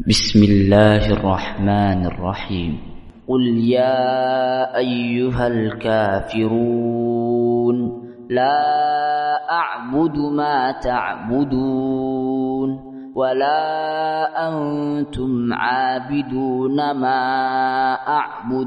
بسم الله الرحمن الرحيم. قل يا أيها الكافرون لا أعبد ما تعبدون ولا أنتم عابدون ما أعبد